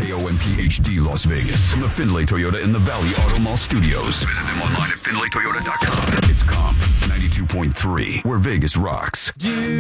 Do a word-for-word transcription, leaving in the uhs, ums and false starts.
K O M P H D Las Vegas. From the Findlay Toyota in the Valley Auto Mall Studios. Visit them online at findlay toyota dot com. It's Comp ninety-two point three, where Vegas rocks. Do